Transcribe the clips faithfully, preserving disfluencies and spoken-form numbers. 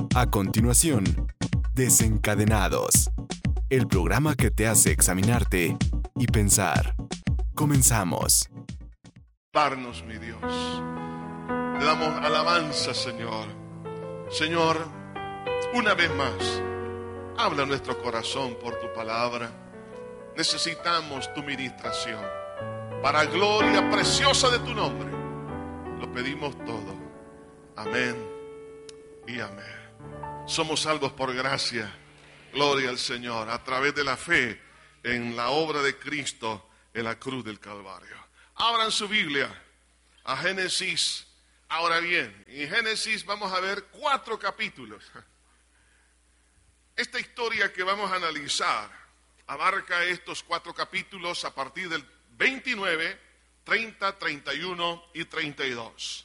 A continuación, Desencadenados, el programa que te hace examinarte y pensar. Comenzamos. Darnos, mi Dios. Te damos alabanza, Señor. Señor, una vez más, habla nuestro corazón por tu palabra. Necesitamos tu ministración. Para gloria preciosa de tu nombre, lo pedimos todo. Amén y amén. Somos salvos por gracia. Gloria al Señor, a través de la fe en la obra de Cristo en la cruz del Calvario. Abran su Biblia a Génesis. Ahora bien, en Génesis vamos a ver cuatro capítulos. Esta historia que vamos a analizar abarca estos cuatro capítulos a partir del veintinueve, treinta, treinta y uno y treinta y dos.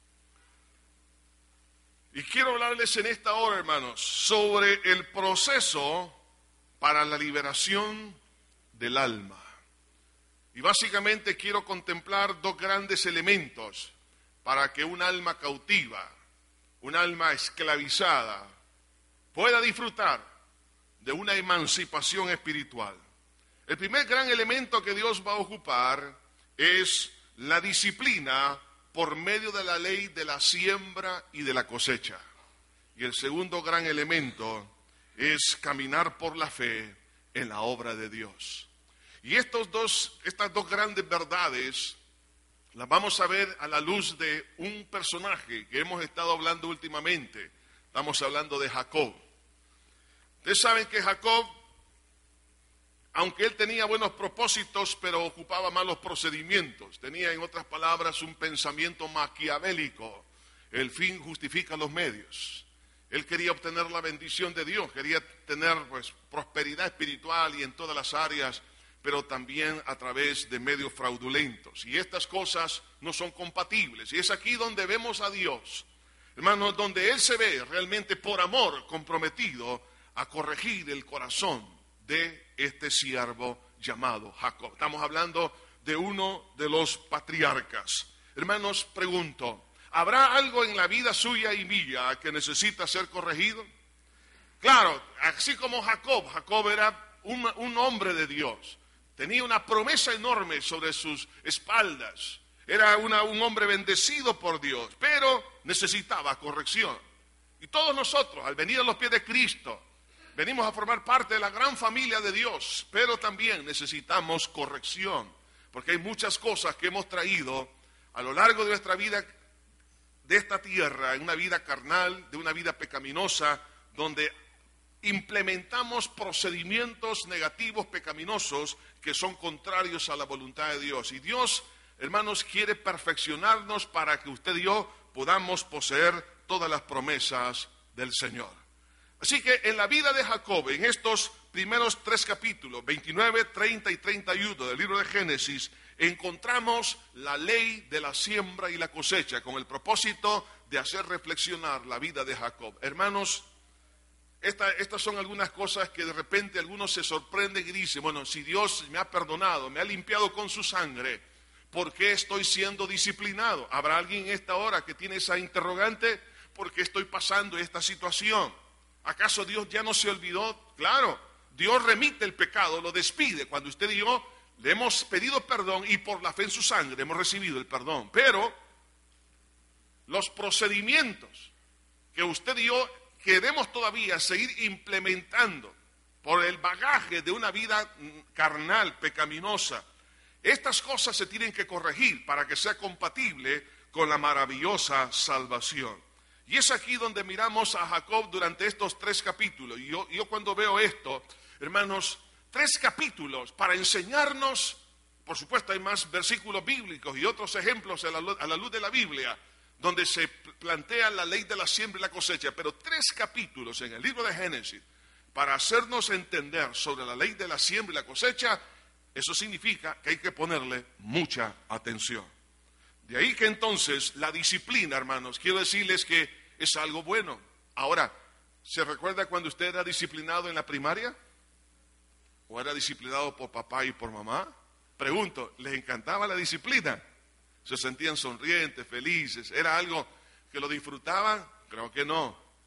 Y quiero hablarles en esta hora, hermanos, sobre el proceso para la liberación del alma. Y básicamente quiero contemplar dos grandes elementos para que un alma cautiva, un alma esclavizada, pueda disfrutar de una emancipación espiritual. El primer gran elemento que Dios va a ocupar es la disciplina por medio de la ley de la siembra y de la cosecha. Y el segundo gran elemento es caminar por la fe en la obra de Dios. Y estos dos, estas dos grandes verdades las vamos a ver a la luz de un personaje que hemos estado hablando últimamente. Estamos hablando de Jacob. Ustedes saben que Jacob, aunque él tenía buenos propósitos, pero ocupaba malos procedimientos. Tenía, en otras palabras, un pensamiento maquiavélico. El fin justifica los medios. Él quería obtener la bendición de Dios, quería tener pues, prosperidad espiritual y en todas las áreas, pero también a través de medios fraudulentos. Y estas cosas no son compatibles. Y es aquí donde vemos a Dios, hermanos, donde Él se ve realmente por amor comprometido a corregir el corazón de este siervo llamado Jacob. Estamos hablando de uno de los patriarcas. Hermanos, pregunto, ¿habrá algo en la vida suya y mía que necesita ser corregido? Claro, así como Jacob, Jacob era un, un hombre de Dios. Tenía una promesa enorme sobre sus espaldas. Era una, un hombre bendecido por Dios, pero necesitaba corrección. Y todos nosotros, al venir a los pies de Cristo, venimos a formar parte de la gran familia de Dios, pero también necesitamos corrección, porque hay muchas cosas que hemos traído a lo largo de nuestra vida de esta tierra, en una vida carnal, de una vida pecaminosa, donde implementamos procedimientos negativos, pecaminosos, que son contrarios a la voluntad de Dios. Y Dios, hermanos, quiere perfeccionarnos para que usted y yo podamos poseer todas las promesas del Señor. Así que en la vida de Jacob, en estos primeros tres capítulos, veintinueve, treinta y treinta y uno del libro de Génesis, encontramos la ley de la siembra y la cosecha con el propósito de hacer reflexionar la vida de Jacob. Hermanos, esta, estas son algunas cosas que de repente algunos se sorprenden y dicen, bueno, si Dios me ha perdonado, me ha limpiado con su sangre, ¿por qué estoy siendo disciplinado? ¿Habrá alguien en esta hora que tiene esa interrogante? ¿Por qué estoy pasando esta situación? ¿Acaso Dios ya no se olvidó? Claro, Dios remite el pecado, lo despide. Cuando usted y yo le hemos pedido perdón y por la fe en su sangre hemos recibido el perdón. Pero los procedimientos que usted y yo queremos todavía seguir implementando por el bagaje de una vida carnal, pecaminosa, estas cosas se tienen que corregir para que sea compatible con la maravillosa salvación. Y es aquí donde miramos a Jacob durante estos tres capítulos. Y yo, yo cuando veo esto, hermanos, tres capítulos para enseñarnos, por supuesto hay más versículos bíblicos y otros ejemplos a la, a la luz de la Biblia, donde se plantea la ley de la siembra y la cosecha, pero tres capítulos en el libro de Génesis para hacernos entender sobre la ley de la siembra y la cosecha. Eso significa que hay que ponerle mucha atención. De ahí que entonces la disciplina, hermanos, quiero decirles que es algo bueno. Ahora, ¿se recuerda cuando usted era disciplinado en la primaria? ¿O era disciplinado por papá y por mamá? Pregunto, ¿les encantaba la disciplina? ¿Se sentían sonrientes, felices? ¿Era algo que lo disfrutaban? Creo que no.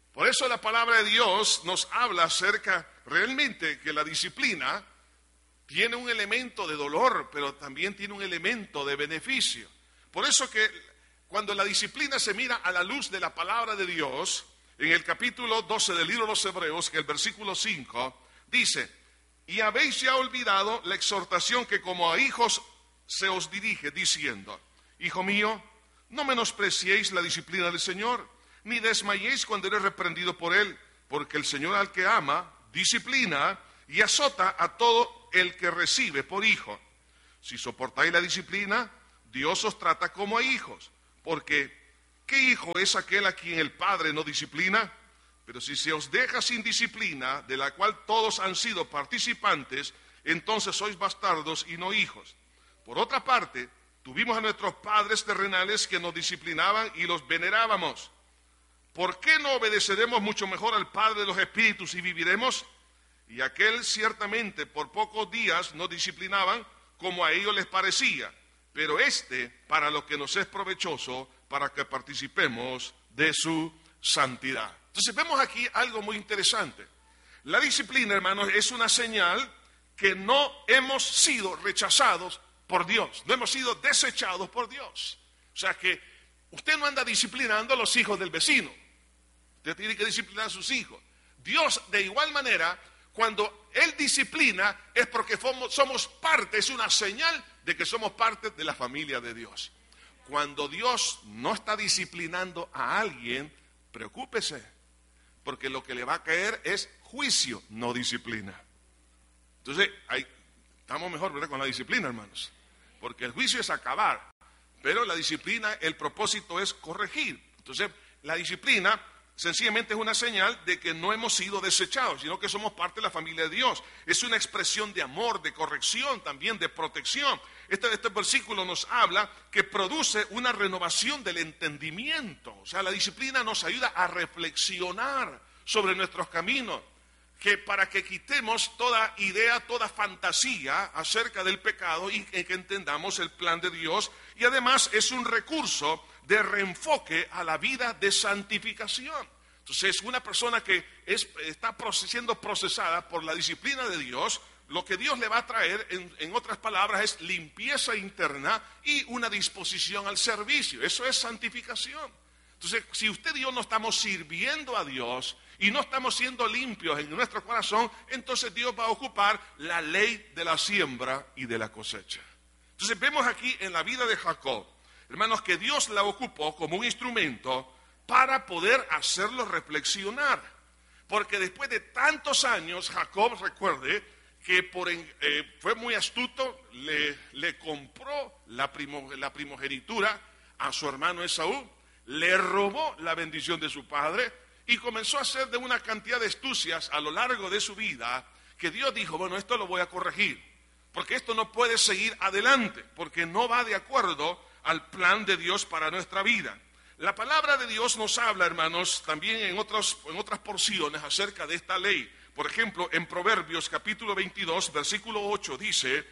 Por eso la palabra de Dios nos habla acerca realmente que la disciplina tiene un elemento de dolor, pero también tiene un elemento de beneficio. Por eso que cuando la disciplina se mira a la luz de la palabra de Dios, en el capítulo doce del libro de los Hebreos, que el versículo cinco, dice: y habéis ya olvidado la exhortación que como a hijos se os dirige, diciendo: hijo mío, no menospreciéis la disciplina del Señor, ni desmayéis cuando eres reprendido por Él, porque el Señor al que ama, disciplina y azota a todo el que recibe por hijo. Si soportáis la disciplina, Dios os trata como a hijos, porque ¿qué hijo es aquel a quien el Padre no disciplina? Pero si se os deja sin disciplina, de la cual todos han sido participantes, entonces sois bastardos y no hijos. Por otra parte, tuvimos a nuestros padres terrenales que nos disciplinaban y los venerábamos. ¿Por qué no obedeceremos mucho mejor al Padre de los Espíritus y viviremos? Y aquel ciertamente por pocos días nos disciplinaban como a ellos les parecía, pero este para lo que nos es provechoso, para que participemos de su santidad. Entonces vemos aquí algo muy interesante. La disciplina, hermanos, es una señal que no hemos sido rechazados por Dios, no hemos sido desechados por Dios. O sea que usted no anda disciplinando a los hijos del vecino, usted tiene que disciplinar a sus hijos. Dios, de igual manera, cuando Él disciplina es porque somos parte, es una señal de que somos parte de la familia de Dios. Cuando Dios no está disciplinando a alguien, preocúpese, porque lo que le va a caer es juicio, no disciplina. Entonces, ahí estamos mejor, ¿verdad?, con la disciplina, hermanos, porque el juicio es acabar, pero la disciplina, el propósito es corregir. Entonces, la disciplina sencillamente es una señal de que no hemos sido desechados, sino que somos parte de la familia de Dios. Es una expresión de amor, de corrección, también de protección. Este, este versículo nos habla que produce una renovación del entendimiento. O sea, la disciplina nos ayuda a reflexionar sobre nuestros caminos, que para que quitemos toda idea, toda fantasía acerca del pecado y que entendamos el plan de Dios. Y además es un recurso de reenfoque a la vida de santificación. Entonces, una persona que es, está siendo procesada por la disciplina de Dios, lo que Dios le va a traer, en, en otras palabras, es limpieza interna y una disposición al servicio. Eso es santificación. Entonces, si usted y yo no estamos sirviendo a Dios y no estamos siendo limpios en nuestro corazón, entonces Dios va a ocupar la ley de la siembra y de la cosecha. Entonces, vemos aquí en la vida de Jacob, hermanos, que Dios la ocupó como un instrumento para poder hacerlo reflexionar. Porque después de tantos años, Jacob, recuerde, que por en, eh, fue muy astuto, le, le compró la, primo, la primogenitura a su hermano Esaú, le robó la bendición de su padre y comenzó a hacer de una cantidad de astucias a lo largo de su vida, que Dios dijo, bueno, esto lo voy a corregir, porque esto no puede seguir adelante, porque no va de acuerdo al plan de Dios para nuestra vida. La palabra de Dios nos habla, hermanos, también en otras, en otras porciones acerca de esta ley. Por ejemplo, en Proverbios capítulo veintidós, versículo ocho, dice: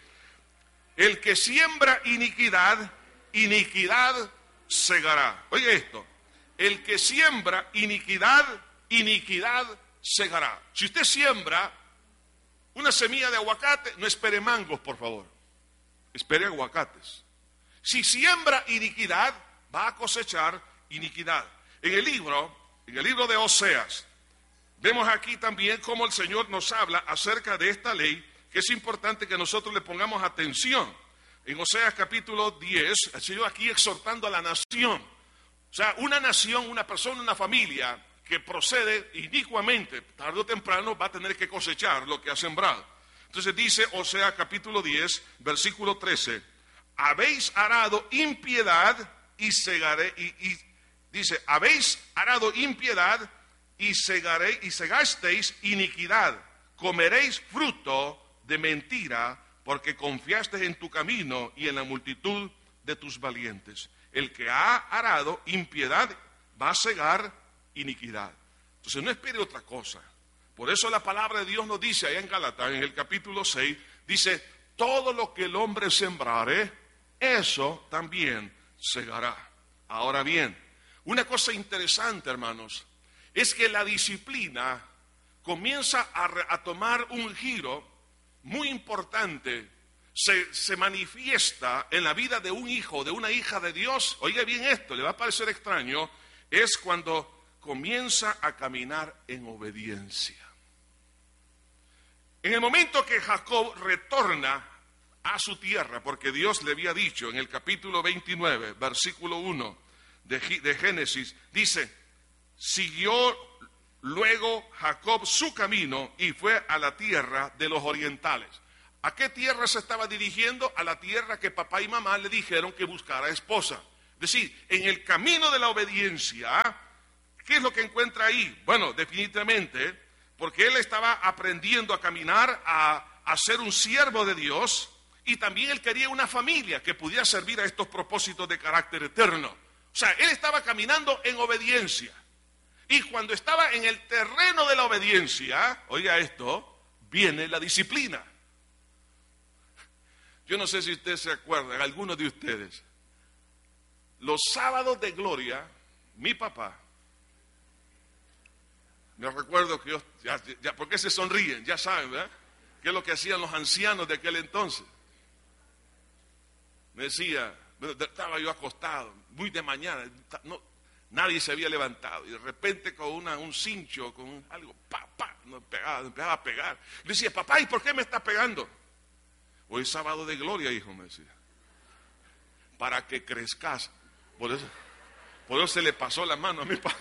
el que siembra iniquidad, iniquidad segará. Oiga esto, el que siembra iniquidad, iniquidad segará. Si usted siembra una semilla de aguacate, no espere mangos, por favor, espere aguacates. Si siembra iniquidad, va a cosechar iniquidad. En el libro, en el libro de Oseas, vemos aquí también cómo el Señor nos habla acerca de esta ley, que es importante que nosotros le pongamos atención. En Oseas capítulo diez, el Señor aquí exhortando a la nación. O sea, una nación, una persona, una familia que procede inicuamente, tarde o temprano va a tener que cosechar lo que ha sembrado. Entonces dice Oseas capítulo diez, versículo trece: habéis arado impiedad y segaré, y, y dice, habéis arado impiedad y segaré, y segasteis iniquidad, comeréis fruto de mentira, porque confiaste en tu camino y en la multitud de tus valientes. El que ha arado impiedad va a segar iniquidad. Entonces no espere otra cosa. Por eso la palabra de Dios nos dice allá en Gálatas, en el capítulo seis, dice, todo lo que el hombre sembrare, eso también segará. Ahora bien, una cosa interesante, hermanos, es que la disciplina comienza a, a tomar un giro muy importante, se, se manifiesta en la vida de un hijo, de una hija de Dios. Oiga bien esto, le va a parecer extraño, es cuando comienza a caminar en obediencia. En el momento que Jacob retorna a su tierra, porque Dios le había dicho en el capítulo veintinueve, versículo uno de, de Génesis, dice, siguió luego Jacob su camino y fue a la tierra de los orientales. ¿A qué tierra se estaba dirigiendo? A la tierra que papá y mamá le dijeron que buscara esposa. Es decir, en el camino de la obediencia, ¿qué es lo que encuentra ahí? Bueno, definitivamente, porque él estaba aprendiendo a caminar, a, a ser un siervo de Dios, y también él quería una familia que pudiera servir a estos propósitos de carácter eterno. O sea, él estaba caminando en obediencia. Y cuando estaba en el terreno de la obediencia, oiga esto, viene la disciplina. Yo no sé si ustedes se acuerdan, algunos de ustedes, los sábados de gloria, mi papá, me recuerdo que yo, ya, ya, ¿por qué se sonríen? Ya saben, ¿verdad? ¿Qué es lo que hacían los ancianos de aquel entonces? Me decía, estaba yo acostado, muy de mañana, no, nadie se había levantado, y de repente con una, un cincho, con algo, pa, pa, me pegaba, me pegaba a pegar. Le decía, papá, ¿y por qué me está pegando? Hoy es sábado de gloria, hijo, me decía, para que crezcas. Por eso, por eso se le pasó la mano a mi papá.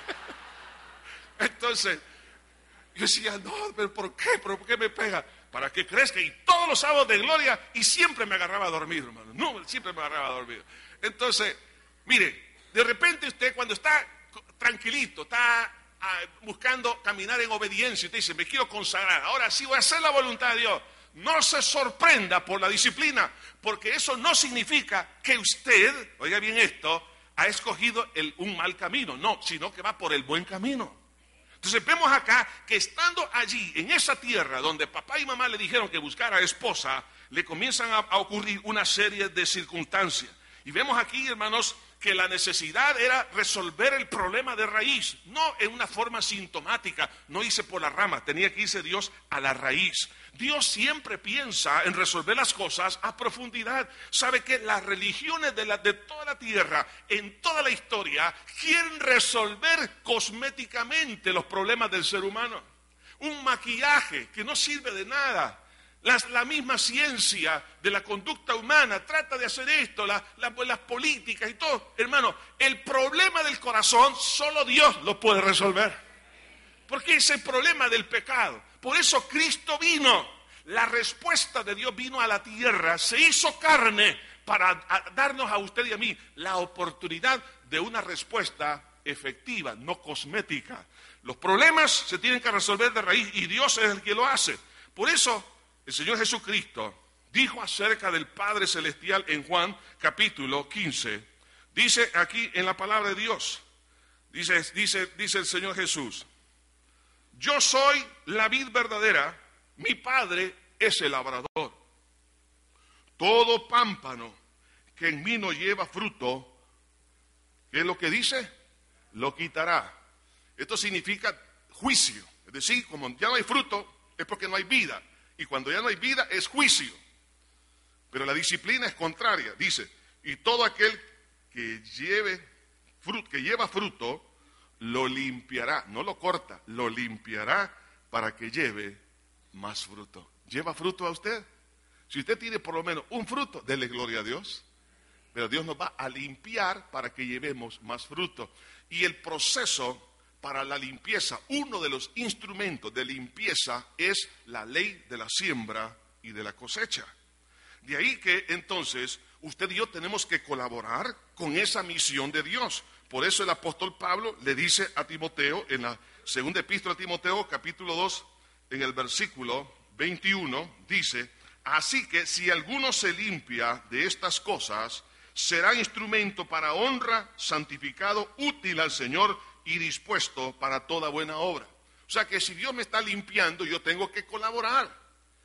Entonces, yo decía, no, pero ¿por qué? ¿Pero por qué me pega? Para que crezca. Y todos los sábados de gloria, y siempre me agarraba a dormir, hermano. No, siempre me agarraba a dormir. Entonces, mire, de repente usted cuando está tranquilito, está ah, buscando caminar en obediencia, usted dice, me quiero consagrar, ahora sí voy a hacer la voluntad de Dios. No se sorprenda por la disciplina, porque eso no significa que usted, oiga bien esto, ha escogido el, un mal camino. No, sino que va por el buen camino. Entonces vemos acá que estando allí, en esa tierra donde papá y mamá le dijeron que buscara esposa, le comienzan a, a ocurrir una serie de circunstancias. Y vemos aquí, hermanos, que la necesidad era resolver el problema de raíz, no en una forma sintomática, no irse por la rama, tenía que irse Dios a la raíz. Dios siempre piensa en resolver las cosas a profundidad. Sabe que las religiones de, la, de toda la tierra, en toda la historia, quieren resolver cosméticamente los problemas del ser humano. Un maquillaje que no sirve de nada. Las, la misma ciencia de la conducta humana trata de hacer esto, la, la, las políticas y todo. Hermano, el problema del corazón solo Dios lo puede resolver. Porque es el problema del pecado. Por eso Cristo vino. La respuesta de Dios vino a la tierra, se hizo carne para a, darnos a usted y a mí la oportunidad de una respuesta efectiva, no cosmética. Los problemas se tienen que resolver de raíz y Dios es el que lo hace. Por eso el Señor Jesucristo dijo acerca del Padre Celestial en Juan capítulo quince. Dice aquí en la palabra de Dios, dice, dice, dice el Señor Jesús, yo soy la vid verdadera, mi Padre es el labrador. Todo pámpano que en mí no lleva fruto, ¿qué es lo que dice? Lo quitará. Esto significa juicio. Es decir, como ya no hay fruto, es porque no hay vida. Y cuando ya no hay vida, es juicio. Pero la disciplina es contraria. Dice, y todo aquel que lleve fruto, que lleva fruto, lo limpiará. No lo corta, lo limpiará para que lleve más fruto. ¿Lleva fruto a usted? Si usted tiene por lo menos un fruto, dele gloria a Dios. Pero Dios nos va a limpiar para que llevemos más fruto. Y el proceso para la limpieza, uno de los instrumentos de limpieza es la ley de la siembra y de la cosecha. De ahí que entonces usted y yo tenemos que colaborar con esa misión de Dios. Por eso el apóstol Pablo le dice a Timoteo en la segunda epístola a Timoteo, capítulo dos, en el versículo veintiuno, dice, así que si alguno se limpia de estas cosas, será instrumento para honra, santificado, útil al Señor y dispuesto para toda buena obra. O sea que si Dios me está limpiando, yo tengo que colaborar.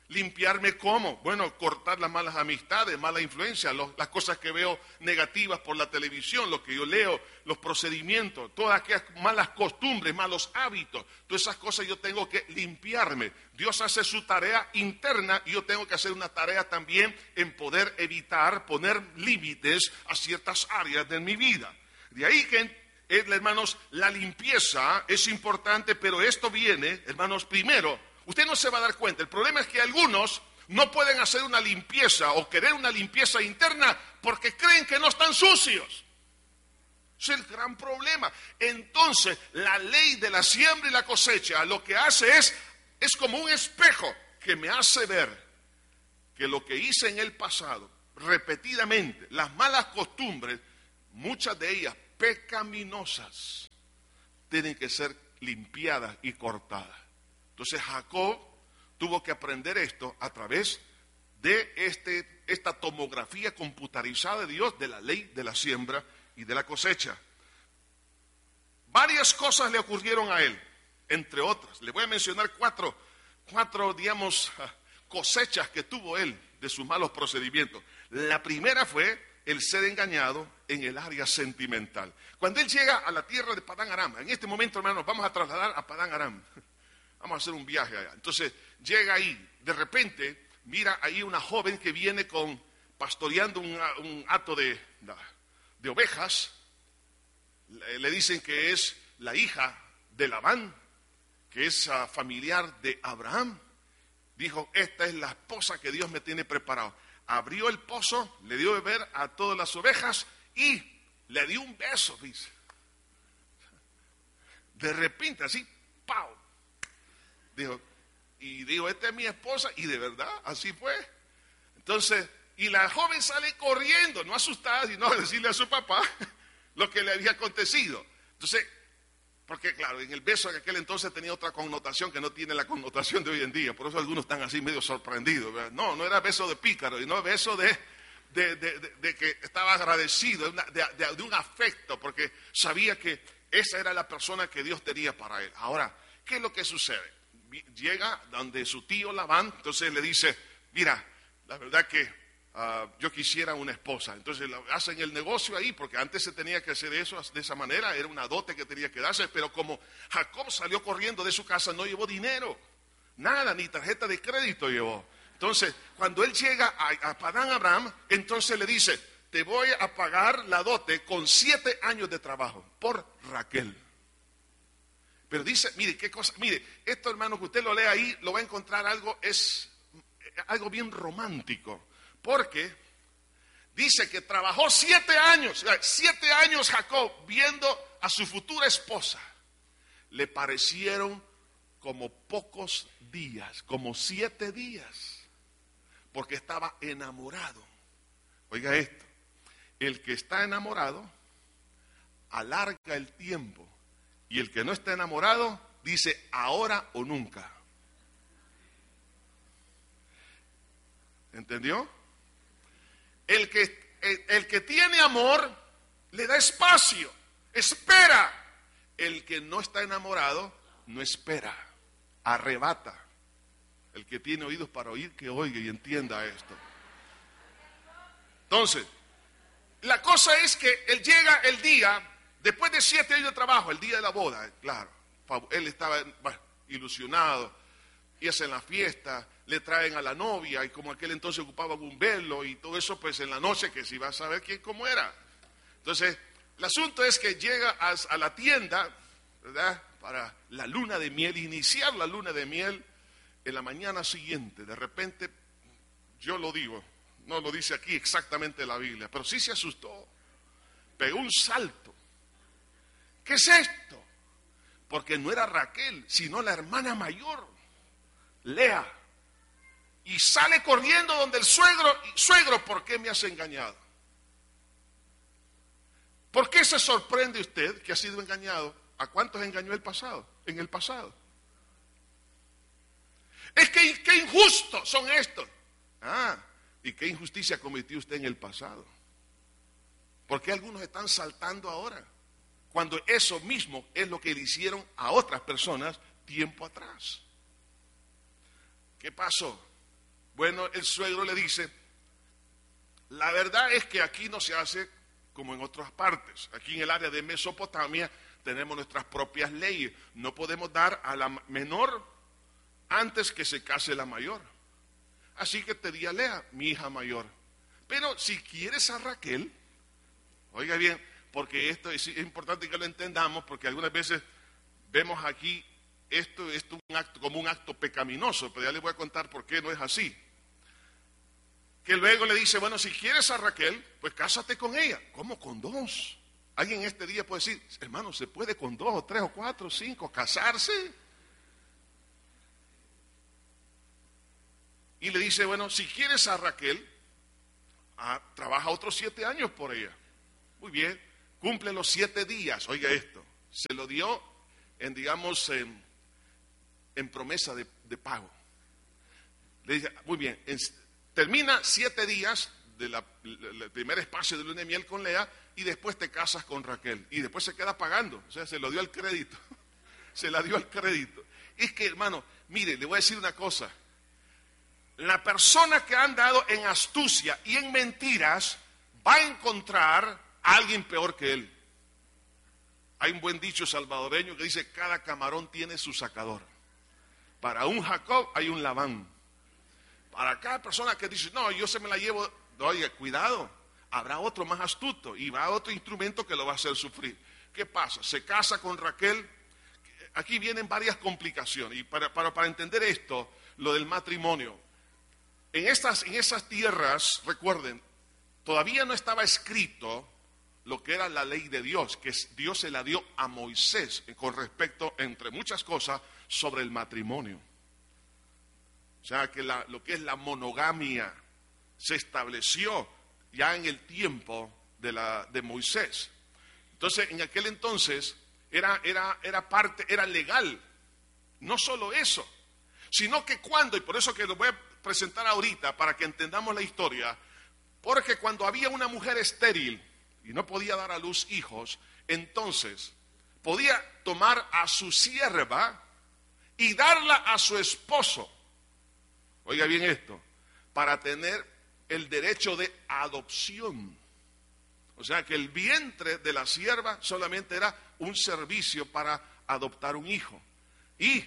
¿Limpiarme cómo? Bueno, cortar las malas amistades, malas influencias, los, las cosas que veo negativas por la televisión, lo que yo leo, los procedimientos, todas aquellas malas costumbres, malos hábitos, todas esas cosas yo tengo que limpiarme. Dios hace su tarea interna y yo tengo que hacer una tarea también en poder evitar, poner límites a ciertas áreas de mi vida. De ahí que, hermanos, la limpieza es importante, pero esto viene, hermanos, primero. Usted no se va a dar cuenta. El problema es que algunos no pueden hacer una limpieza o querer una limpieza interna porque creen que no están sucios. Ese es el gran problema. Entonces, la ley de la siembra y la cosecha lo que hace es, es como un espejo que me hace ver que lo que hice en el pasado, repetidamente, las malas costumbres, muchas de ellas pecaminosas, tienen que ser limpiadas y cortadas. Entonces Jacob tuvo que aprender esto a través de este, esta tomografía computarizada de Dios, de la ley de la siembra y de la cosecha. Varias cosas le ocurrieron a él, entre otras. Le voy a mencionar cuatro, cuatro, digamos, cosechas que tuvo él de sus malos procedimientos. La primera fue el ser engañado en el área sentimental. Cuando él llega a la tierra de Padán Aram, en este momento, hermanos, vamos a trasladar a Padán Aram. Vamos a hacer un viaje allá. Entonces, llega ahí, de repente, mira ahí una joven que viene con, pastoreando un, un hato de, de ovejas. Le, le dicen que es la hija de Labán, que es uh, familiar de Abraham. Dijo, esta es la esposa que Dios me tiene preparado. Abrió el pozo, le dio de beber a todas las ovejas y le dio un beso, dice. De repente, así, ¡pau! Dijo, y dijo, esta es mi esposa, y de verdad, así fue. Entonces, y la joven sale corriendo, no asustada, sino a decirle a su papá lo que le había acontecido. Entonces, porque claro, en el beso de aquel entonces tenía otra connotación que no tiene la connotación de hoy en día, por eso algunos están así medio sorprendidos, ¿verdad? No, no era beso de pícaro, sino beso de, de, de, de, de que estaba agradecido, de, de, de, de un afecto, porque sabía que esa era la persona que Dios tenía para él. Ahora, ¿qué es lo que sucede? Llega donde su tío Labán, entonces le dice, mira, la verdad que uh, yo quisiera una esposa. Entonces hacen el negocio ahí, porque antes se tenía que hacer eso de esa manera, era una dote que tenía que darse, pero como Jacob salió corriendo de su casa, no llevó dinero, nada, ni tarjeta de crédito llevó. Entonces, cuando él llega a, a Padán Aram, entonces le dice, te voy a pagar la dote con siete años de trabajo por Raquel. Pero dice, mire, qué cosa, mire, esto hermano que usted lo lea ahí, lo va a encontrar algo, es algo bien romántico, porque dice que trabajó siete años, siete años Jacob viendo a su futura esposa, le parecieron como pocos días, como siete días, porque estaba enamorado. Oiga esto, el que está enamorado alarga el tiempo. Y el que no está enamorado dice ahora o nunca. ¿Entendió? El que, el, el que tiene amor le da espacio, espera. El que no está enamorado no espera, arrebata. El que tiene oídos para oír, que oiga y entienda esto. Entonces, la cosa es que él llega el día... Después de siete años de trabajo, el día de la boda, claro, él estaba bueno, ilusionado, y hacen la fiesta, le traen a la novia, y como aquel entonces ocupaba un velo y todo eso, pues en la noche que se iba a saber quién cómo era. Entonces, el asunto es que llega a, a la tienda, ¿verdad?, para la luna de miel, iniciar la luna de miel en la mañana siguiente. De repente, yo lo digo, no lo dice aquí exactamente la Biblia, pero sí se asustó, pegó un salto. ¿Qué es esto? Porque no era Raquel, sino la hermana mayor, Lea. Y sale corriendo donde el suegro, suegro, ¿por qué me has engañado? ¿Por qué se sorprende usted que ha sido engañado? ¿A cuántos engañó el pasado? En el pasado. Es que qué injustos son estos. Ah, ¿y qué injusticia cometió usted en el pasado? ¿Por qué algunos están saltando ahora? Cuando eso mismo es lo que le hicieron a otras personas tiempo atrás. ¿Qué pasó? Bueno, el suegro le dice, la verdad es que aquí no se hace como en otras partes. Aquí en el área de Mesopotamia tenemos nuestras propias leyes. No podemos dar a la menor antes que se case la mayor. Así que te di a Lea, mi hija mayor. Pero si quieres a Raquel, oiga bien, porque esto es importante que lo entendamos, porque algunas veces vemos aquí esto, esto un acto, como un acto pecaminoso, pero ya les voy a contar por qué no es así. Que luego le dice, bueno, si quieres a Raquel, pues cásate con ella. ¿Cómo con dos? Alguien este día puede decir, hermano, ¿se puede con dos o tres o cuatro o cinco casarse? Y le dice, bueno, si quieres a Raquel, ah, trabaja otros siete años por ella. Muy bien, cumple los siete días. Oiga esto, se lo dio en, digamos, en, en promesa de, de pago. Le dice, muy bien, en, termina siete días del de primer espacio de luna de miel con Lea y después te casas con Raquel. Y después se queda pagando, o sea, se lo dio al crédito. Se la dio al crédito. Es que, hermano, mire, le voy a decir una cosa. La persona que ha andado en astucia y en mentiras va a encontrar a alguien peor que él. Hay un buen dicho salvadoreño que dice, cada camarón tiene su sacador. Para un Jacob hay un Labán. Para cada persona que dice, no, yo se me la llevo, oiga, cuidado, habrá otro más astuto y va a otro instrumento que lo va a hacer sufrir. ¿Qué pasa? Se casa con Raquel. Aquí vienen varias complicaciones. Y para, para, para entender esto, lo del matrimonio, En, estas, en esas tierras, recuerden, todavía no estaba escrito lo que era la ley de Dios, que Dios se la dio a Moisés con respecto, entre muchas cosas, sobre el matrimonio. O sea, que la, lo que es la monogamia se estableció ya en el tiempo de, la, de Moisés. Entonces, en aquel entonces era, era, era parte, era legal. No solo eso, sino que cuando, y por eso que lo voy a presentar ahorita para que entendamos la historia, porque cuando había una mujer estéril y no podía dar a luz hijos, entonces podía tomar a su sierva y darla a su esposo, oiga bien esto, para tener el derecho de adopción. O sea que el vientre de la sierva solamente era un servicio para adoptar un hijo. Y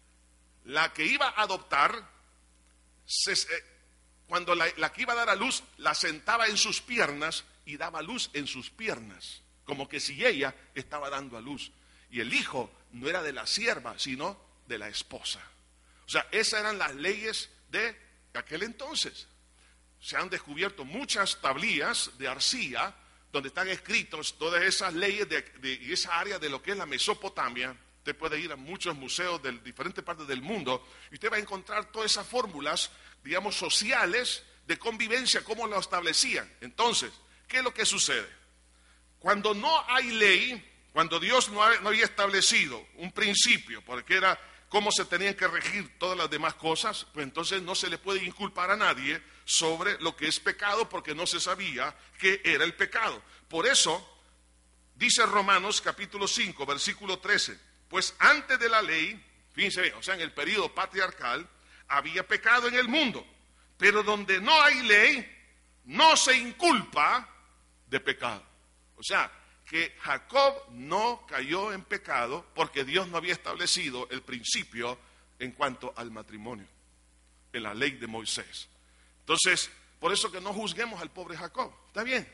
la que iba a adoptar, Se, eh, cuando la, la que iba a dar a luz, la sentaba en sus piernas y daba luz en sus piernas, como que si ella estaba dando a luz. Y el hijo no era de la sierva, sino de la esposa. O sea, esas eran las leyes de aquel entonces. Se han descubierto muchas tablillas de arcilla donde están escritos todas esas leyes de, de esa área de lo que es la Mesopotamia. Usted puede ir a muchos museos de diferentes partes del mundo y usted va a encontrar todas esas fórmulas, digamos, sociales de convivencia, cómo lo establecían. Entonces, ¿qué es lo que sucede? Cuando no hay ley, cuando Dios no, ha, no había establecido un principio, porque era cómo se tenían que regir todas las demás cosas, pues entonces no se le puede inculpar a nadie sobre lo que es pecado, porque no se sabía qué era el pecado. Por eso, dice Romanos capítulo cinco, versículo trece, pues antes de la ley, fíjense bien, o sea, en el periodo patriarcal, había pecado en el mundo, pero donde no hay ley, no se inculpa de pecado. O sea, que Jacob no cayó en pecado porque Dios no había establecido el principio en cuanto al matrimonio, en la ley de Moisés. Entonces, por eso que no juzguemos al pobre Jacob, ¿está bien?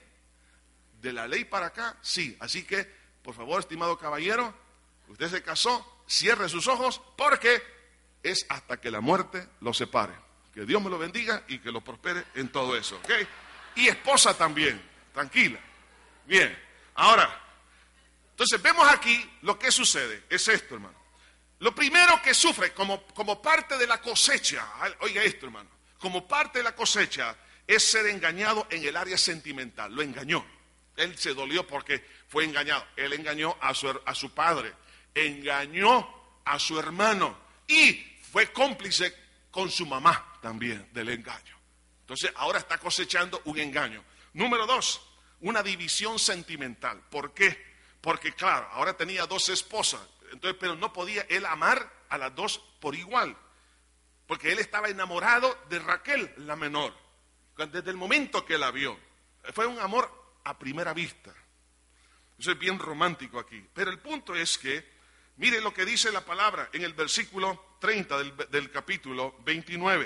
De la ley para acá, sí. Así que, por favor, estimado caballero, usted se casó, cierre sus ojos, porque es hasta que la muerte lo separe. Que Dios me lo bendiga y que lo prospere en todo eso, ¿ok? Y esposa también, tranquila. Bien, ahora, entonces vemos aquí lo que sucede, es esto, hermano. Lo primero que sufre como, como parte de la cosecha, oiga esto, hermano, como parte de la cosecha es ser engañado en el área sentimental, lo engañó. Él se dolió porque fue engañado, él engañó a su, a su padre, engañó a su hermano y fue cómplice con su mamá también del engaño. Entonces ahora está cosechando un engaño. Número dos, una división sentimental. ¿Por qué? Porque claro, ahora tenía dos esposas, entonces, pero no podía él amar a las dos por igual. porque él estaba enamorado de Raquel, la menor, desde el momento que la vio. Fue un amor a primera vista. Eso es bien romántico aquí. Pero el punto es que, mire lo que dice la palabra en el versículo treinta del, del capítulo veintinueve.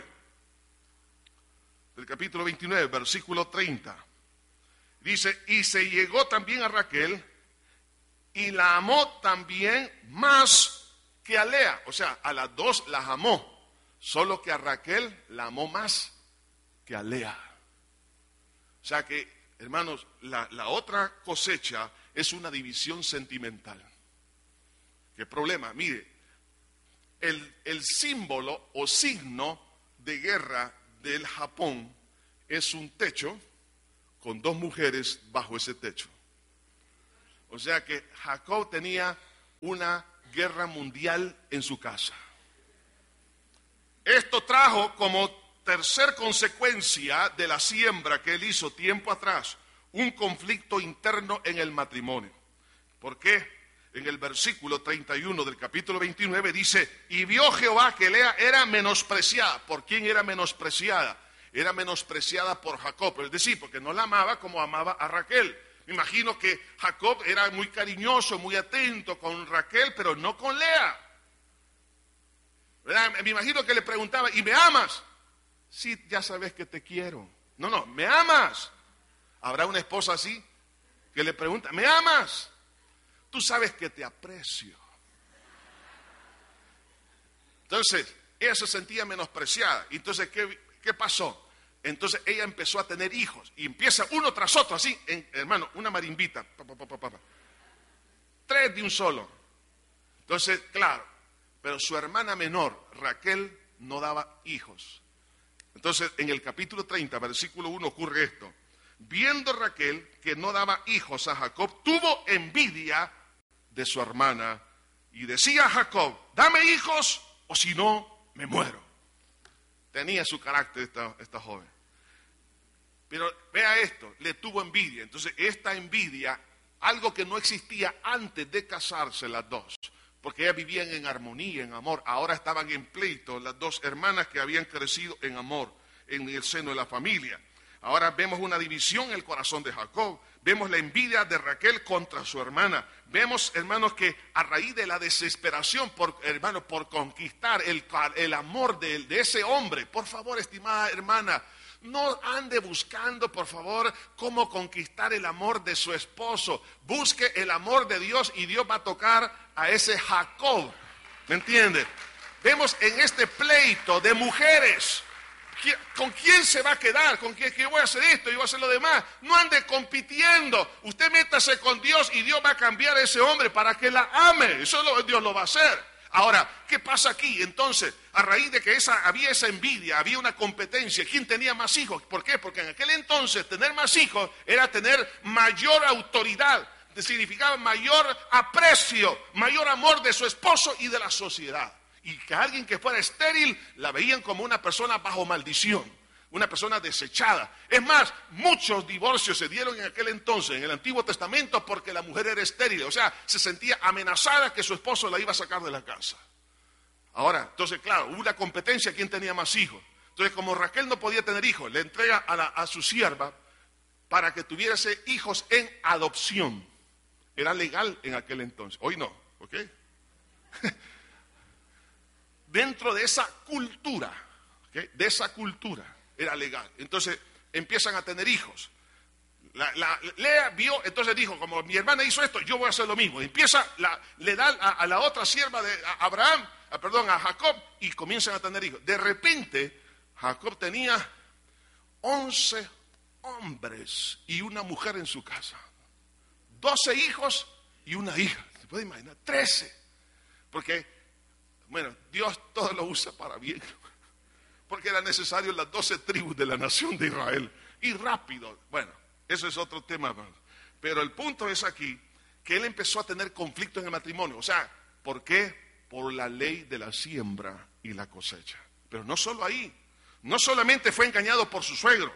Del capítulo veintinueve, versículo treinta. Dice, y se llegó también a Raquel y la amó también más que a Lea. O sea, a las dos las amó, solo que a Raquel la amó más que a Lea. O sea que, hermanos, la, la otra cosecha es una división sentimental. ¿Qué problema? Mire, el, el símbolo o signo de guerra del Japón es un techo con dos mujeres bajo ese techo. O sea que Jacob tenía una guerra mundial en su casa. Esto trajo como tercer consecuencia de la siembra que él hizo tiempo atrás, un conflicto interno en el matrimonio. ¿Por qué? En el versículo treinta y uno del capítulo veintinueve dice, y vio Jehová que Lea era menospreciada. ¿Por quién era menospreciada? Era menospreciada por Jacob, es decir, porque no la amaba como amaba a Raquel. Me imagino que Jacob era muy cariñoso, muy atento con Raquel, pero no con Lea. ¿Verdad? Me imagino que le preguntaba, ¿y me amas? Sí, ya sabes que te quiero. No, no, ¿me amas? ¿Habrá una esposa así que le pregunta, ¿me amas? Tú sabes que te aprecio. Entonces, ella se sentía menospreciada. Entonces, ¿qué, qué pasó? Entonces, ella empezó a tener hijos. Y empieza uno tras otro, así, en, hermano, una marimbita. Pa, pa, pa, pa, pa. Tres de un solo. Entonces, claro, pero su hermana menor, Raquel, no daba hijos. Entonces, en el capítulo treinta, versículo uno, ocurre esto. Viendo Raquel que no daba hijos a Jacob, tuvo envidia de su hermana y decía a Jacob, dame hijos o si no, me muero. Tenía su carácter esta, esta joven. Pero vea esto, le tuvo envidia. Entonces esta envidia, algo que no existía antes de casarse las dos, porque ellas vivían en armonía, en amor. Ahora estaban en pleito las dos hermanas que habían crecido en amor en el seno de la familia. Ahora vemos una división en el corazón de Jacob. Vemos la envidia de Raquel contra su hermana. Vemos, hermanos, que a raíz de la desesperación, por, hermanos, por conquistar el, el amor de, de ese hombre. Por favor, estimada hermana, no ande buscando, por favor, cómo conquistar el amor de su esposo. Busque el amor de Dios y Dios va a tocar a ese Jacob. ¿Me entiende? Vemos en este pleito de mujeres. ¿Con quién se va a quedar? ¿Con quién que voy a hacer esto y voy a hacer lo demás? No ande compitiendo. Usted métase con Dios y Dios va a cambiar a ese hombre para que la ame. Eso lo, Dios lo va a hacer. Ahora, ¿qué pasa aquí? Entonces, a raíz de que esa, había esa envidia, había una competencia. ¿Quién tenía más hijos? ¿Por qué? Porque en aquel entonces tener más hijos era tener mayor autoridad. Significaba mayor aprecio, mayor amor de su esposo y de la sociedad. Y que alguien que fuera estéril la veían como una persona bajo maldición, una persona desechada. Es más, muchos divorcios se dieron en aquel entonces, en el Antiguo Testamento, porque la mujer era estéril. O sea, se sentía amenazada que su esposo la iba a sacar de la casa. Ahora, entonces, claro, hubo una competencia, ¿quién tenía más hijos? Entonces, como Raquel no podía tener hijos, le entrega a, la, a su sierva para que tuviese hijos en adopción. Era legal en aquel entonces. Hoy no, ¿ok? Dentro de esa cultura, ¿okay? de esa cultura, era legal. Entonces empiezan a tener hijos. La, la, Lea vio, entonces dijo, como mi hermana hizo esto, yo voy a hacer lo mismo. Empieza, la, le da a, a la otra sierva de a Abraham, a, perdón, a Jacob, y comienzan a tener hijos. De repente, Jacob tenía once hombres y una mujer en su casa. doce hijos y una hija. ¿Se puede imaginar? trece. Porque bueno, Dios todo lo usa para bien, porque era necesario las doce tribus de la nación de Israel, y rápido, bueno, eso es otro tema, pero el punto es aquí, que él empezó a tener conflicto en el matrimonio. O sea, ¿por qué? Por la ley de la siembra y la cosecha. Pero no solo ahí, no solamente fue engañado por su suegro,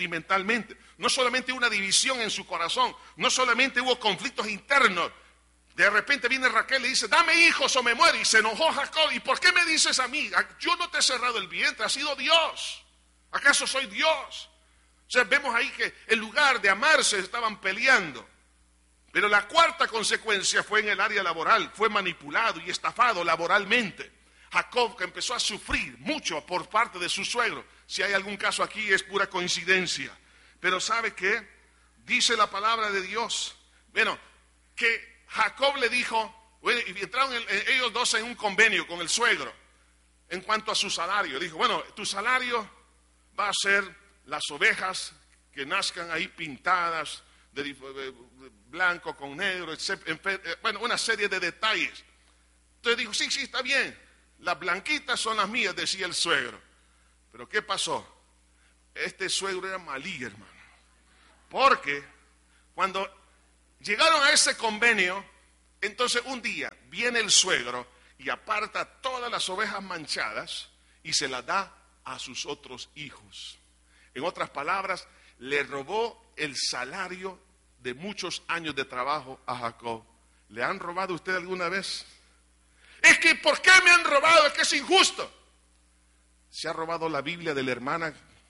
sentimentalmente, no solamente hubo una división en su corazón, no solamente hubo conflictos internos, De repente viene Raquel y le dice, dame hijos o me muero. Y se enojó Jacob. ¿Y por qué me dices a mí? Yo no te he cerrado el vientre, ha sido Dios. ¿Acaso soy Dios? O sea, vemos ahí que en lugar de amarse estaban peleando. Pero la cuarta consecuencia fue en el área laboral. Fue manipulado y estafado laboralmente. Jacob, que empezó a sufrir mucho por parte de su suegro. Si hay algún caso aquí es pura coincidencia. Pero ¿sabe qué? Dice la palabra de Dios. Bueno, que Jacob le dijo, bueno, y entraron el, ellos dos en un convenio con el suegro en cuanto a su salario. Dijo, bueno, tu salario va a ser las ovejas que nazcan ahí pintadas de, de, de blanco con negro, etcétera. Bueno, una serie de detalles. Entonces dijo, sí, sí, está bien. Las blanquitas son las mías, decía el suegro. Pero ¿qué pasó? Este suegro era malí, hermano. Porque cuando llegaron a ese convenio, entonces un día viene el suegro y aparta todas las ovejas manchadas y se las da a sus otros hijos. En otras palabras, le robó el salario de muchos años de trabajo a Jacob. ¿Le han robado a usted alguna vez? Es que, ¿por qué me han robado? Es que es injusto. ¿Se ha robado la Biblia de la hermana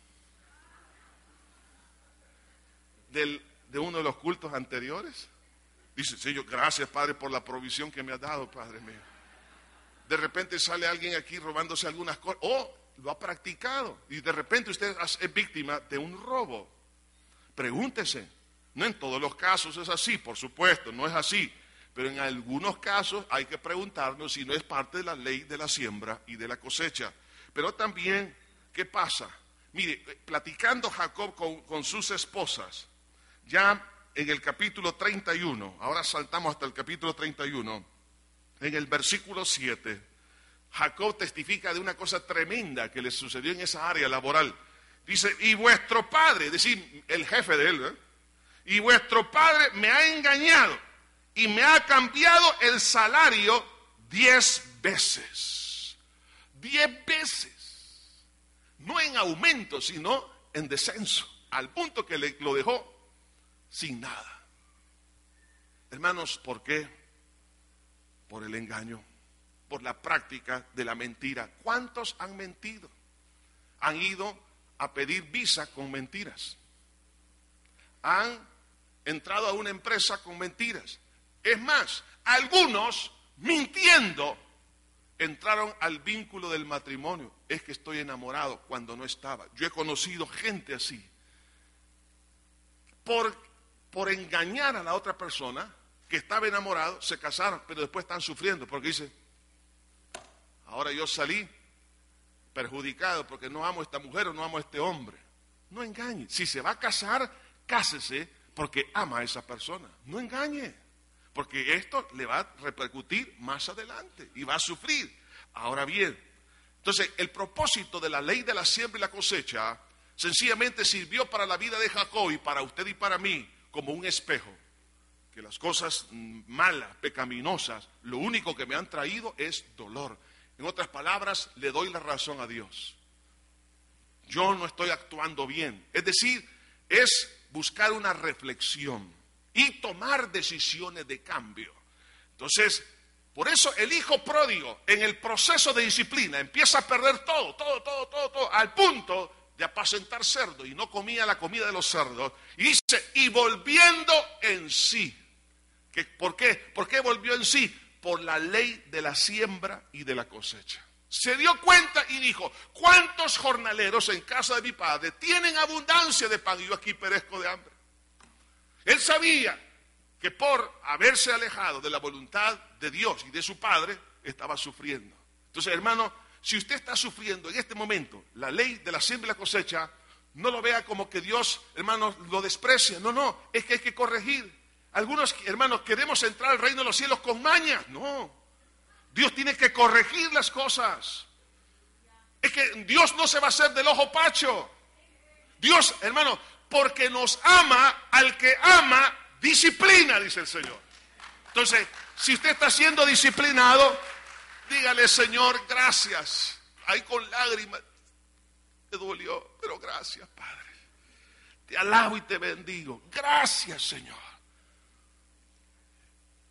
del, de uno de los cultos anteriores? Dice, Señor, gracias, Padre, por la provisión que me has dado, Padre mío. De repente sale alguien aquí robándose algunas cosas. Oh, lo ha practicado. Y de repente usted es víctima de un robo. Pregúntese. No en todos los casos es así, por supuesto, no es así. Pero en algunos casos hay que preguntarnos si no es parte de la ley de la siembra y de la cosecha. Pero también, ¿qué pasa? Mire, platicando Jacob con, con sus esposas, ya en el capítulo treinta y uno, ahora saltamos hasta el capítulo treinta y uno, en el versículo siete, Jacob testifica de una cosa tremenda que le sucedió en esa área laboral. Dice, y vuestro padre, es decir, el jefe de él, ¿eh? y vuestro padre me ha engañado y me ha cambiado el salario diez veces. Diez veces. No en aumento, sino en descenso. Al punto que le, lo dejó sin nada. Hermanos, ¿por qué? Por el engaño, por la práctica de la mentira. ¿Cuántos han mentido? Han ido a pedir visa con mentiras. Han entrado a una empresa con mentiras. Es más, algunos mintiendo entraron al vínculo del matrimonio. Es que estoy enamorado cuando no estaba. Yo he conocido gente así. Por, por engañar a la otra persona que estaba enamorado, se casaron, pero después están sufriendo porque dice, ahora yo salí perjudicado porque no amo a esta mujer o no amo a este hombre. No engañe. Si se va a casar, cásese porque ama a esa persona. No engañe, porque esto le va a repercutir más adelante y va a sufrir. Ahora bien, entonces el propósito de la ley de la siembra y la cosecha sencillamente sirvió para la vida de Jacob y para usted y para mí como un espejo. Que las cosas malas, pecaminosas, lo único que me han traído es dolor. En otras palabras, le doy la razón a Dios. Yo no estoy actuando bien. Es decir, es buscar una reflexión y tomar decisiones de cambio. Entonces, por eso el hijo pródigo en el proceso de disciplina empieza a perder todo, todo, todo, todo, todo, al punto de apacentar cerdo y no comía la comida de los cerdos. Y dice, y volviendo en sí. ¿Qué, ¿Por qué? ¿Por qué volvió en sí? Por la ley de la siembra y de la cosecha. Se dio cuenta y dijo, ¿cuántos jornaleros en casa de mi padre tienen abundancia de pan y yo aquí perezco de hambre? Él sabía que por haberse alejado de la voluntad de Dios y de su padre, estaba sufriendo. Entonces, hermano, si usted está sufriendo en este momento la ley de la siembra y la cosecha, no lo vea como que Dios, hermano, lo desprecia. No, no, es que hay que corregir. Algunos, hermanos, queremos entrar al reino de los cielos con mañas. No, Dios tiene que corregir las cosas. Es que Dios no se va a hacer del ojo pacho. Dios, hermano, porque nos ama, al que ama, disciplina, dice el Señor. Entonces, si usted está siendo disciplinado, dígale, Señor, gracias. Ahí con lágrimas, te dolió, pero gracias, Padre. Te alabo y te bendigo. Gracias, Señor.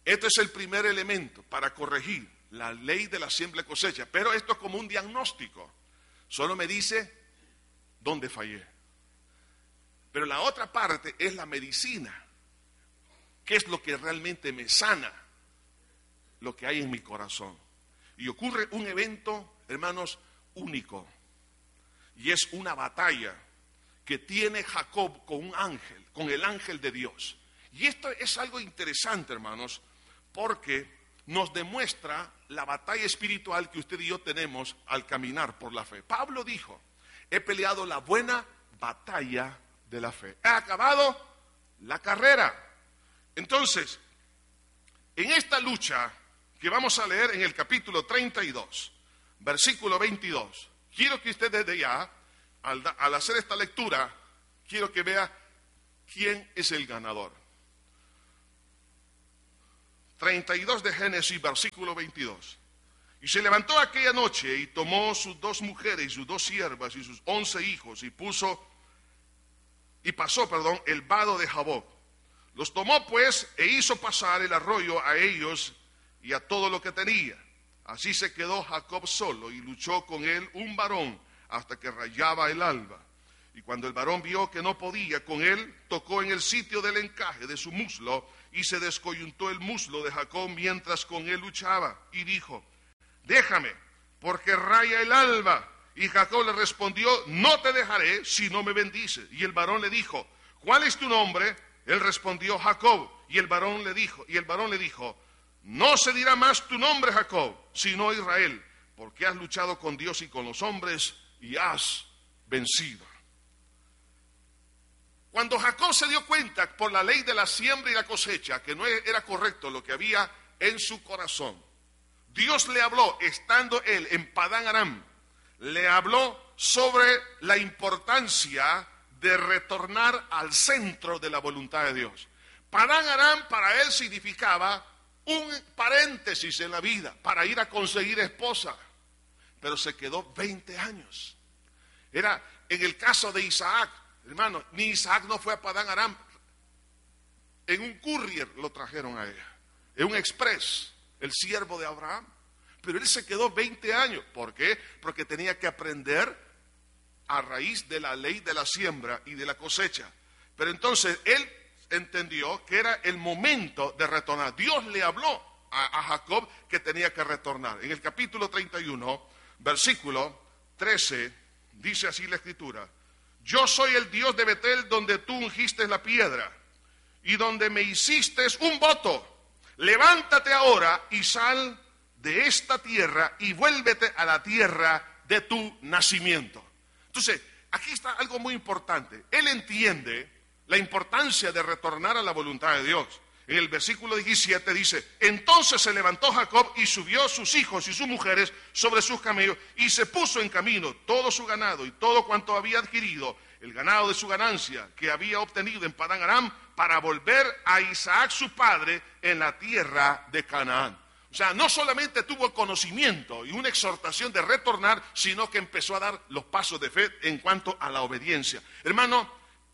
Este es el primer elemento para corregir la ley de la siembra y la cosecha. Pero esto es como un diagnóstico. Solo me dice dónde fallé. Pero la otra parte es la medicina. ¿Qué es lo que realmente me sana? Lo que hay en mi corazón. Y ocurre un evento, hermanos, único. Y es una batalla que tiene Jacob con un ángel, con el ángel de Dios. Y esto es algo interesante, hermanos, porque nos demuestra la batalla espiritual que usted y yo tenemos al caminar por la fe. Pablo dijo, he peleado la buena batalla de la fe. He acabado la carrera. Entonces, en esta lucha que vamos a leer en el capítulo treinta y dos, versículo veintidós, quiero que usted desde ya, al, al hacer esta lectura, quiero que vea quién es el ganador. treinta y dos de Génesis, versículo veintidós. Y se levantó aquella noche y tomó sus dos mujeres y sus dos siervas y sus once hijos y puso, y pasó, perdón, el vado de Jaboc. Los tomó pues e hizo pasar el arroyo a ellos y a todo lo que tenía. Así se quedó Jacob solo y luchó con él un varón hasta que rayaba el alba. Y cuando el varón vio que no podía con él, tocó en el sitio del encaje de su muslo y se descoyuntó el muslo de Jacob mientras con él luchaba. Y dijo, déjame, porque raya el alba. Y Jacob le respondió, no te dejaré si no me bendices. Y el varón le dijo, ¿cuál es tu nombre? Él respondió, Jacob. Y el varón le dijo, y el varón le dijo, no se dirá más tu nombre, Jacob, sino Israel, porque has luchado con Dios y con los hombres y has vencido. Cuando Jacob se dio cuenta por la ley de la siembra y la cosecha que no era correcto lo que había en su corazón, Dios le habló, estando él en Padán Aram, le habló sobre la importancia de retornar al centro de la voluntad de Dios. Padán Aram para él significaba un paréntesis en la vida para ir a conseguir esposa, pero se quedó veinte años. Era en el caso de Isaac, hermano, ni Isaac no fue a Padán Aram, en un courier lo trajeron a ella, en un express, el siervo de Abraham, pero él se quedó veinte años. ¿Por qué? Porque tenía que aprender a raíz de la ley de la siembra y de la cosecha. Pero entonces él entendió que era el momento de retornar. Dios le habló a, a Jacob que tenía que retornar. En el capítulo treinta y uno, versículo trece, dice así la escritura: yo soy el Dios de Betel, donde tú ungiste la piedra y donde me hiciste un voto. Levántate ahora y sal de esta tierra y vuélvete a la tierra de tu nacimiento. Entonces, aquí está algo muy importante. Él entiende la importancia de retornar a la voluntad de Dios. En el versículo diecisiete dice: entonces se levantó Jacob y subió sus hijos y sus mujeres sobre sus camellos y se puso en camino todo su ganado y todo cuanto había adquirido, el ganado de su ganancia que había obtenido en Padán Aram, para volver a Isaac su padre en la tierra de Canaán. O sea, no solamente tuvo conocimiento y una exhortación de retornar, sino que empezó a dar los pasos de fe en cuanto a la obediencia. Hermano,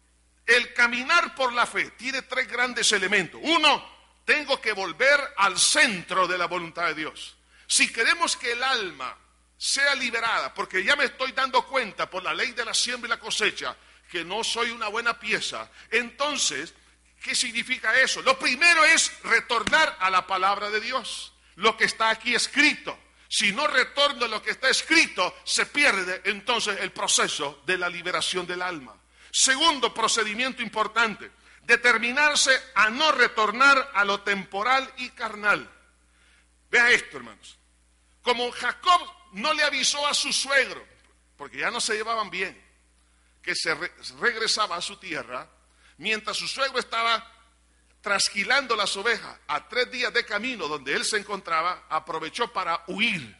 el caminar por la fe tiene tres grandes elementos. Uno, tengo que volver al centro de la voluntad de Dios. Si queremos que el alma sea liberada, porque ya me estoy dando cuenta por la ley de la siembra y la cosecha que no soy una buena pieza, entonces, ¿qué significa eso? Lo primero es retornar a la palabra de Dios, lo que está aquí escrito. Si no retorno a lo que está escrito, se pierde entonces el proceso de la liberación del alma. Segundo procedimiento importante, determinarse a no retornar a lo temporal y carnal. Vea esto, hermanos. Como Jacob no le avisó a su suegro, porque ya no se llevaban bien, que se re- regresaba a su tierra, mientras su suegro estaba trasquilando las ovejas a tres días de camino donde él se encontraba, aprovechó para huir.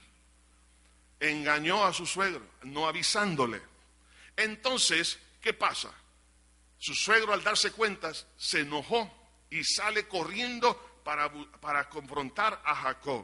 Engañó a su suegro, no avisándole. Entonces, ¿qué pasa? Su suegro, al darse cuenta, se enojó y sale corriendo para, para confrontar a Jacob.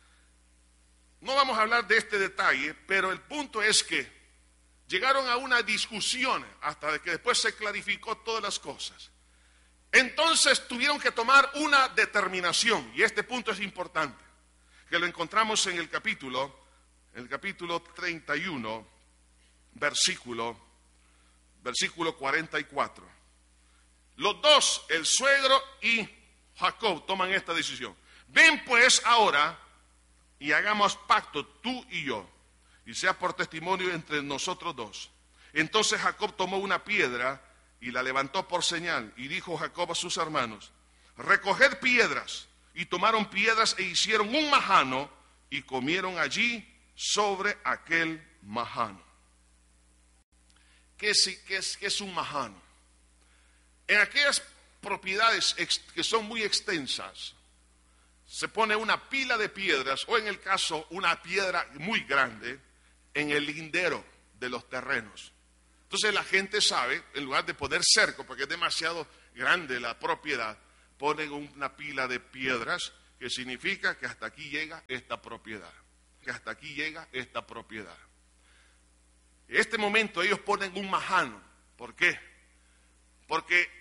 No vamos a hablar de este detalle, pero el punto es que llegaron a una discusión hasta que después se clarificó todas las cosas. Entonces tuvieron que tomar una determinación, y este punto es importante, que lo encontramos en el capítulo, el capítulo treinta y uno, versículo, versículo cuarenta y cuatro. Los dos, el suegro y Jacob, toman esta decisión. Ven pues ahora y hagamos pacto tú y yo, y sea por testimonio entre nosotros dos. Entonces Jacob tomó una piedra y la levantó por señal, y dijo Jacob a sus hermanos, recoged piedras, y tomaron piedras e hicieron un majano, y comieron allí sobre aquel majano. ¿Qué es, qué es, qué es un majano? En aquellas propiedades ex, que son muy extensas, se pone una pila de piedras, o en el caso una piedra muy grande, en el lindero de los terrenos. Entonces la gente sabe, en lugar de poner cerco, porque es demasiado grande la propiedad, ponen una pila de piedras, que significa que hasta aquí llega esta propiedad, que hasta aquí llega esta propiedad. En este momento ellos ponen un majano. ¿Por qué? Porque